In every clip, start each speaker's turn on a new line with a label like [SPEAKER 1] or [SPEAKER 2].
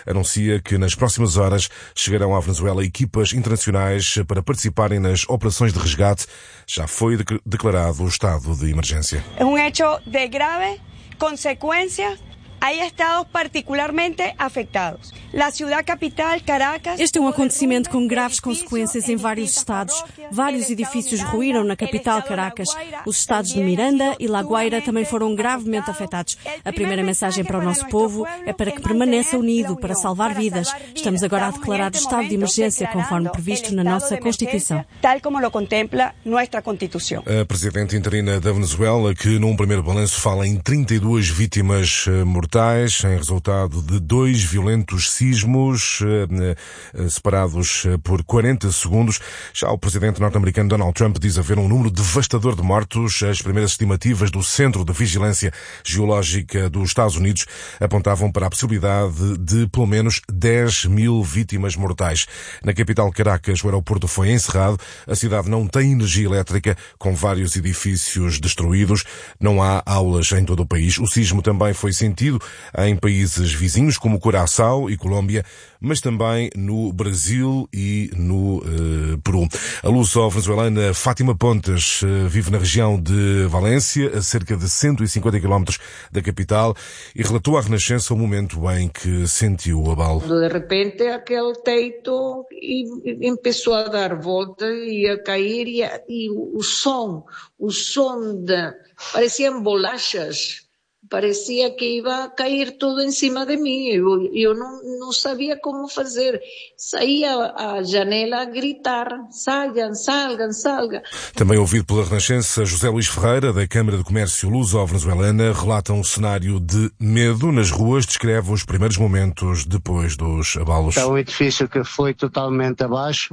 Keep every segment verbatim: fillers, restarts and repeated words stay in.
[SPEAKER 1] anuncia que nas próximas horas chegarão à Venezuela equipas internacionais para participarem nas operações de resgate. Já foi declarado o estado de emergência.
[SPEAKER 2] É um hecho de grave consequência. Hay estados particularmente afetados. La ciudad capital, Caracas...
[SPEAKER 3] Este é um acontecimento com graves consequências em vários estados. Vários edifícios ruíram na capital, Caracas. Os estados de Miranda e La Guaira também foram gravemente afetados. A primeira mensagem para o nosso povo é para que permaneça unido, para salvar vidas. Estamos agora a declarar o estado de emergência, conforme previsto na nossa Constituição.
[SPEAKER 2] Tal como lo contempla nuestra Constituição.
[SPEAKER 1] A presidente interina da Venezuela, que num primeiro balanço fala em trinta e duas vítimas mortais, em resultado de dois violentos sismos eh, eh, separados por quarenta segundos. Já o presidente norte-americano Donald Trump diz haver um número devastador de mortos. As primeiras estimativas do Centro de Vigilância Geológica dos Estados Unidos apontavam para a possibilidade de pelo menos dez mil vítimas mortais. Na capital Caracas, o aeroporto foi encerrado. A cidade não tem energia elétrica, com vários edifícios destruídos. Não há aulas em todo o país. O sismo também foi sentido em países vizinhos como Curaçao e Colômbia, mas também no Brasil e no uh, Peru. A luso-venezuelana Fátima Pontes uh, vive na região de Valência, a cerca de cento e cinquenta quilómetros da capital, e relatou à Renascença o momento em que sentiu o abalo.
[SPEAKER 4] De repente aquele teito começou a dar volta e a cair, e, e o som, o som de, pareciam bolachas. Parecia que ia a cair tudo em cima de mim. Eu, eu não, não sabia como fazer. Saía à janela a gritar: saiam, salgam, salgam.
[SPEAKER 1] Também ouvido pela Renascença, José Luís Ferreira, da Câmara de Comércio Luso-Venezuelana, relata um cenário de medo nas ruas, descreve os primeiros momentos depois dos abalos.
[SPEAKER 5] É um edifício que foi totalmente abaixo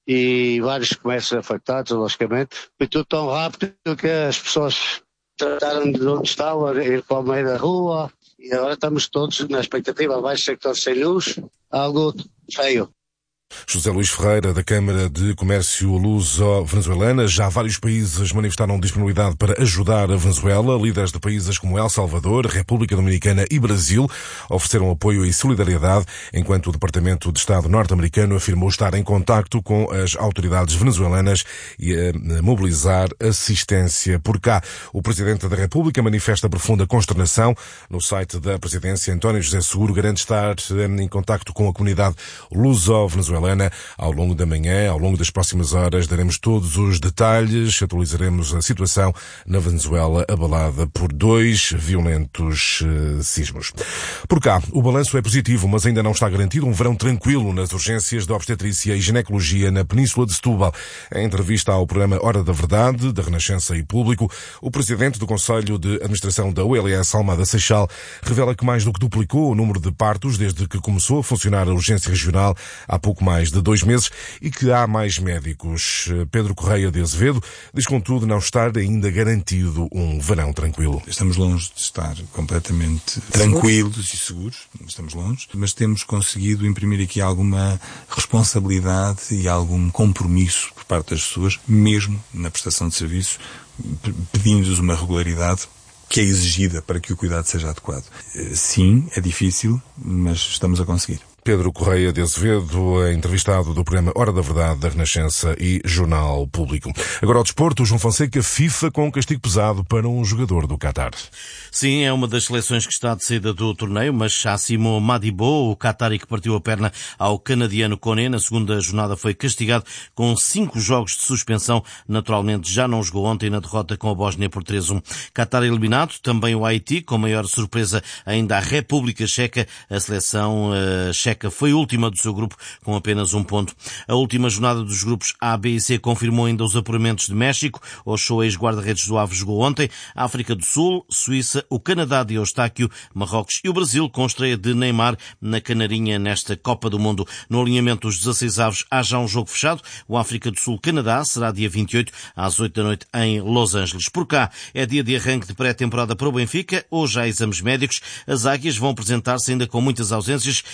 [SPEAKER 5] e vários comércios afetados, logicamente. Foi tudo tão rápido que as pessoas trataram de onde estavam, a ir para o meio da rua, e agora estamos todos na expectativa, abaixo do sector sem luz, algo feio.
[SPEAKER 1] José Luís Ferreira, da Câmara de Comércio Luso-Venezuelana. Já vários países manifestaram disponibilidade para ajudar a Venezuela. Líderes de países como El Salvador, República Dominicana e Brasil ofereceram apoio e solidariedade, enquanto o Departamento de Estado norte-americano afirmou estar em contacto com as autoridades venezuelanas e a mobilizar assistência por cá. O Presidente da República manifesta profunda consternação. No site da Presidência, António José Seguro garante estar em contacto com a comunidade luso-venezuelana. Ao longo da manhã, ao longo das próximas horas, daremos todos os detalhes, atualizaremos a situação na Venezuela, abalada por dois violentos uh, sismos. Por cá, o balanço é positivo, mas ainda não está garantido um verão tranquilo nas urgências de obstetrícia e ginecologia na Península de Setúbal. Em entrevista ao programa Hora da Verdade, da Renascença e Público, o presidente do Conselho de Administração da U L S, Almada Seixal, revela que mais do que duplicou o número de partos desde que começou a funcionar a urgência regional há pouco mais de dois meses e que há mais médicos. Pedro Correia de Azevedo diz, contudo, não estar ainda garantido um verão tranquilo.
[SPEAKER 6] Estamos longe de estar completamente tranquilos e seguros, estamos longe, mas temos conseguido imprimir aqui alguma responsabilidade e algum compromisso por parte das pessoas, mesmo na prestação de serviços, pedindo-lhes uma regularidade que é exigida para que o cuidado seja adequado. Sim, é difícil, mas estamos a conseguir.
[SPEAKER 1] Pedro Correia de Azevedo, entrevistado do programa Hora da Verdade, da Renascença e Jornal Público. Agora ao desporto, o João Fonseca, FIFA com um castigo pesado para um jogador do Qatar.
[SPEAKER 7] Sim, é uma das seleções que está de saída do torneio, mas Chassimo Madibo, o qatari que partiu a perna ao canadiano Koné, na segunda jornada foi castigado com cinco jogos de suspensão. Naturalmente já não jogou ontem na derrota com a Bósnia por três a um. Qatar eliminado, também o Haiti, com maior surpresa ainda a República Checa. A seleção uh, checa foi última do seu grupo com apenas um ponto. A última jornada dos grupos A, B e C confirmou ainda os apuramentos de México. Ochoa, ex-guarda-redes do Aves, jogou ontem. A África do Sul, Suíça, o Canadá de Eustáquio, Marrocos e o Brasil, com estreia de Neymar na Canarinha nesta Copa do Mundo. No alinhamento dos dezasseis avos há já um jogo fechado. O África do Sul-Canadá será dia vinte e oito às oito da noite em Los Angeles. Por cá é dia de arranque de pré-temporada para o Benfica. Hoje há exames médicos. As águias vão apresentar-se ainda com muitas ausências e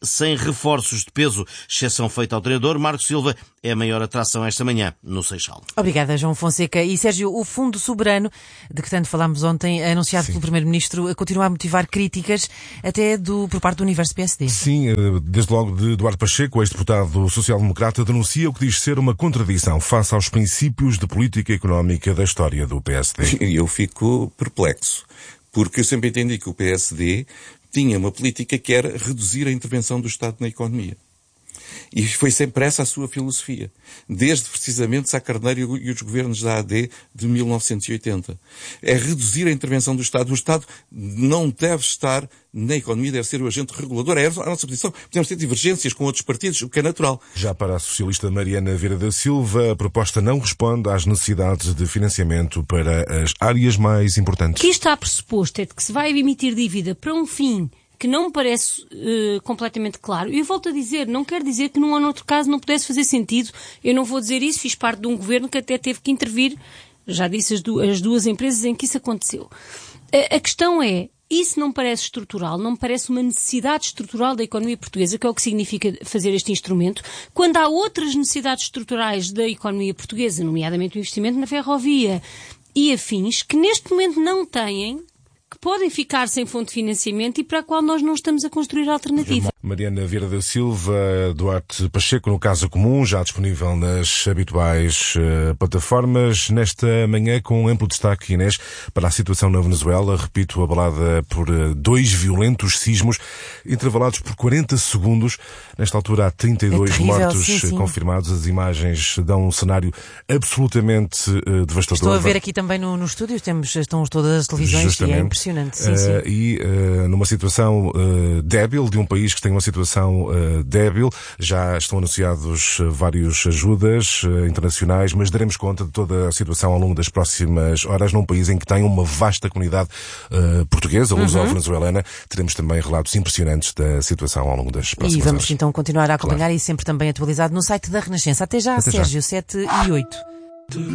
[SPEAKER 7] sem reforços de peso, exceção feita ao treinador. Marcos Silva é a maior atração esta manhã no Seixal.
[SPEAKER 8] Obrigada, João Fonseca. E Sérgio, o Fundo Soberano, de que tanto falámos ontem, anunciado Sim. pelo Primeiro-Ministro, continua a motivar críticas até do, por parte do universo P S D.
[SPEAKER 1] Sim, desde logo de Eduardo Pacheco, ex-deputado social-democrata, denuncia o que diz ser uma contradição face aos princípios de política económica da história do P S D.
[SPEAKER 9] Eu fico perplexo, porque eu sempre entendi que o P S D tinha uma política que era reduzir a intervenção do Estado na economia. E foi sempre essa a sua filosofia. Desde, precisamente, Sá Carneiro e os governos da A D de mil novecentos e oitenta. É reduzir a intervenção do Estado. O Estado não deve estar na economia, deve ser o agente regulador. É a nossa posição. Podemos ter divergências com outros partidos, o que é natural.
[SPEAKER 1] Já para a socialista Mariana Vieira da Silva, a proposta não responde às necessidades de financiamento para as áreas mais importantes.
[SPEAKER 10] O que está pressuposto é de que se vai emitir dívida para um fim que não me parece uh, completamente claro. E eu volto a dizer, não quer dizer que num ou noutro caso não pudesse fazer sentido. Eu não vou dizer isso, fiz parte de um governo que até teve que intervir, já disse as, du- as duas empresas em que isso aconteceu. A, a questão é, isso não me parece estrutural, não me parece uma necessidade estrutural da economia portuguesa, que é o que significa fazer este instrumento, quando há outras necessidades estruturais da economia portuguesa, nomeadamente o investimento na ferrovia e afins, que neste momento não têm, que podem ficar sem fonte de financiamento e para a qual nós não estamos a construir alternativa.
[SPEAKER 1] Mariana Vieira da Silva, Duarte Pacheco, no Caso Comum, já disponível nas habituais uh, plataformas. Nesta manhã, com um amplo destaque, Inês, para a situação na Venezuela, repito, abalada por uh, dois violentos sismos, intervalados por quarenta segundos. Nesta altura há trinta e dois é terrível, mortos sim, sim. confirmados. As imagens dão um cenário absolutamente uh, devastador.
[SPEAKER 8] Estou a ver aqui também no, no estúdio, temos, estão todas as televisões. Justamente. E é impressionante. Sim, uh, sim.
[SPEAKER 1] E uh, numa situação uh, débil, de um país que tem uma situação uh, débil, já estão anunciados uh, várias ajudas uh, internacionais, mas daremos conta de toda a situação ao longo das próximas horas num país em que tem uma vasta comunidade uh, portuguesa, luso-venezuelana. Uhum. Teremos também relatos impressionantes da situação ao longo das próximas horas.
[SPEAKER 8] E vamos
[SPEAKER 1] horas.
[SPEAKER 8] então continuar a acompanhar, claro.
[SPEAKER 1] E
[SPEAKER 8] sempre também atualizado no site da Renascença. Até já, Até Sérgio, já. sete e oito.